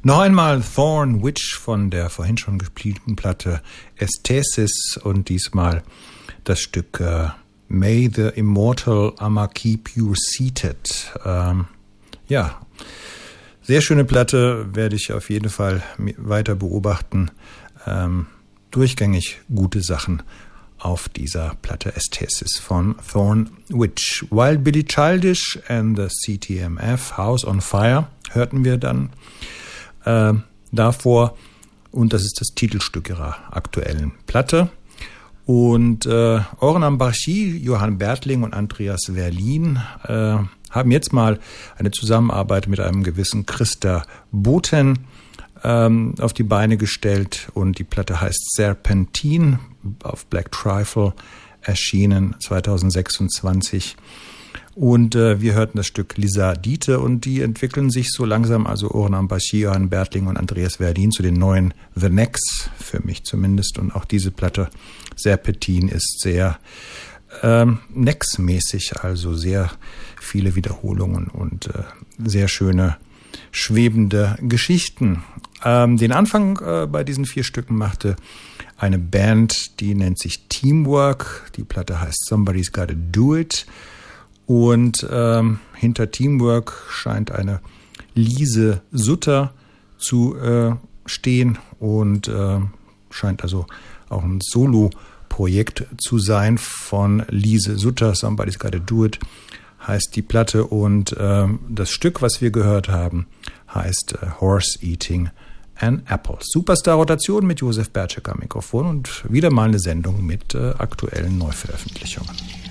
Noch einmal Thorn Witch von der vorhin schon gespielten Platte Aesthesis und diesmal das Stück May the Immortal Amma Keep You Seated. Ja, sehr schöne Platte, werde ich auf jeden Fall weiter beobachten. Durchgängig gute Sachen auf dieser Platte Aesthesis von Thorn Witch. Wild Billy Childish and the CTMF House on Fire hörten wir dann davor, und das ist das Titelstück ihrer aktuellen Platte. Und Orhan Barchi, Johann Bertling und Andreas Werlin haben jetzt mal eine Zusammenarbeit mit einem gewissen Christa Boten auf die Beine gestellt, und die Platte heißt Serpentine, auf Black Trifle erschienen 2026. Und wir hörten das Stück Lisa Diete, und die entwickeln sich so langsam, also Orhan Barchi, Johann Bertling und Andreas Werlin, zu den neuen The Necks, für mich zumindest. Und auch diese Platte Serpentine ist sehr Necks-mäßig, also sehr viele Wiederholungen und sehr schöne, schwebende Geschichten. Den Anfang bei diesen 4 Stücken machte eine Band, die nennt sich Teamwork. Die Platte heißt Somebody's Gotta Do It. Und hinter Teamwork scheint eine Lise Sutter zu stehen und scheint also auch ein Solo-Projekt zu sein von Lise Sutter. Somebody's Gotta Do It heißt die Platte, und das Stück, was wir gehört haben, heißt Horse Eating an Apple. Superstar-Rotation mit Josef Bertschek am Mikrofon und wieder mal eine Sendung mit aktuellen Neuveröffentlichungen.